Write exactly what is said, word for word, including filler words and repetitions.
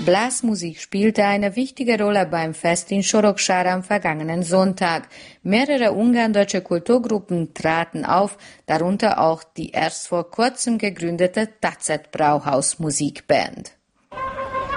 Blasmusik spielte eine wichtige Rolle beim Fest in Sorokshara am vergangenen Sonntag. Mehrere ungandeutsche Kulturgruppen traten auf, darunter auch die erst vor kurzem gegründete Tazet Brauhaus Musikband.